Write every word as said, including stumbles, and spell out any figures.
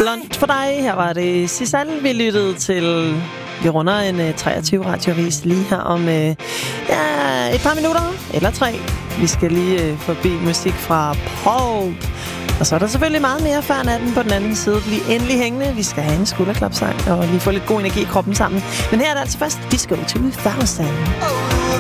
lunch for dig. Her var det Sisal, vi lyttede til. Vi runder en uh, treogtyve radioavis lige her om uh, ja, et par minutter, eller tre. Vi skal lige uh, forbi musik fra Paul. Og så er der selvfølgelig meget mere før natten på den anden side. Bliv endelig hængende. Vi skal have en skulderklapsang og lige få lidt god energi i kroppen sammen. Men her er det altså først Disco to thousand.